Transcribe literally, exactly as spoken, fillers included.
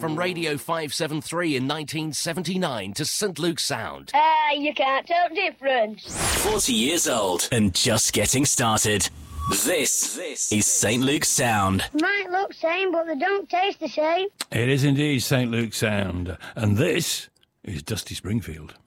From Radio five seventy-three in nineteen seventy-nine to Saint Luke's Sound. Ah, you can't tell the difference. forty years old and just getting started. This, this is Saint Luke's Sound. Might look same, but they don't taste the same. It is indeed Saint Luke's Sound. And this is Dusty Springfield.